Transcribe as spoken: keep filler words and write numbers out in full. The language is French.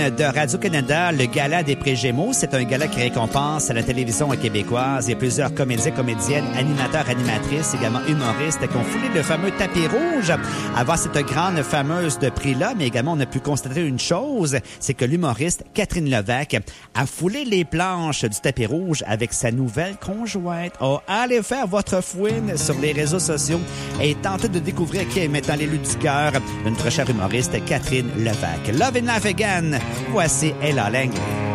de Radio-Canada, le Gala des Prix Gémeaux. C'est un gala qui récompense la télévision québécoise. Il y a plusieurs comédiens, comédiennes, animateurs, animatrices, également humoristes qui ont foulé le fameux tapis rouge avant cette grande fameuse de prix-là. Mais également, on a pu constater une chose, c'est que l'humoriste Catherine Levac a foulé les planches du tapis rouge avec sa nouvelle conjointe. Oh, allez faire votre fouine sur les réseaux sociaux et tentez de découvrir qui est maintenant l'élu du cœur de notre chère humoriste Catherine Levac. Love and Laugh Again. Voici Ella Langley.